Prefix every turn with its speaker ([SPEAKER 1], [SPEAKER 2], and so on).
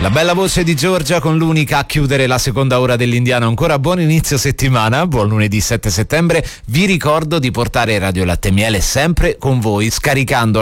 [SPEAKER 1] La bella voce di Giorgia con l'unica a chiudere la seconda ora dell'Indiano. Ancora buon inizio settimana, buon lunedì 7 settembre. Vi ricordo di portare Radio Latte e Miele sempre con voi scaricando